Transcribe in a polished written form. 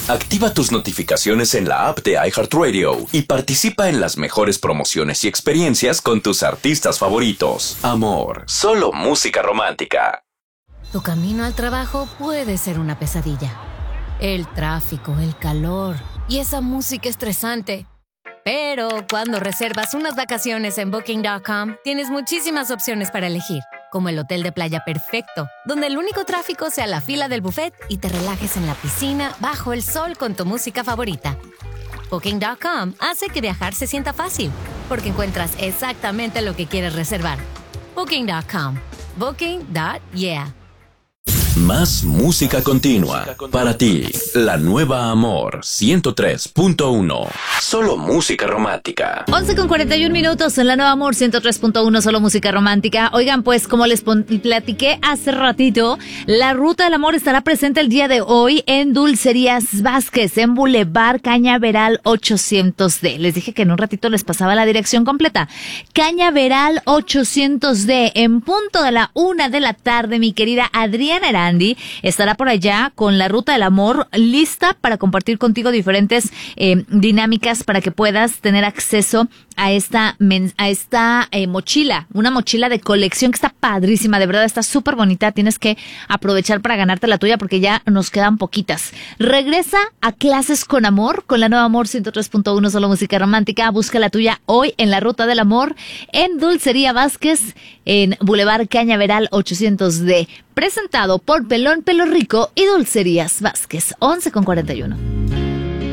Activa tus notificaciones en la app de iHeartRadio y participa en las mejores promociones y experiencias con tus artistas favoritos. Amor, solo música romántica. Tu camino al trabajo puede ser una pesadilla. El tráfico, el calor y esa música estresante. Pero cuando reservas unas vacaciones en Booking.com, tienes muchísimas opciones para elegir, como el hotel de playa perfecto, donde el único tráfico sea la fila del buffet y te relajes en la piscina bajo el sol con tu música favorita. Booking.com hace que viajar se sienta fácil, porque encuentras exactamente lo que quieres reservar. Booking.com. Booking.yeah. Más música continua para ti. La nueva Amor 103.1. Solo música romántica. 11:41 en la nueva Amor 103.1, solo música romántica. Oigan, pues como les platiqué hace ratito, la Ruta del Amor estará presente el día de hoy en Dulcerías Vázquez, en Boulevard Cañaveral 800D. Les dije que en un ratito les pasaba la dirección completa. Cañaveral 800D, en punto de la 1 de la tarde, mi querida Adriana Arandi estará por allá con la Ruta del Amor lista para compartir contigo diferentes dinámicas para que puedas tener acceso a esta mochila, una mochila de colección que está padrísima, de verdad está súper bonita. Tienes que aprovechar para ganarte la tuya porque ya nos quedan poquitas. Regresa a Clases con Amor con la nueva Amor 103.1, solo música romántica. Busca la tuya hoy en la Ruta del Amor en Dulcería Vázquez, en Boulevard Cañaveral 800D. Presentado por Pelón Pelo Rico y Dulcerías Vázquez. 11:41.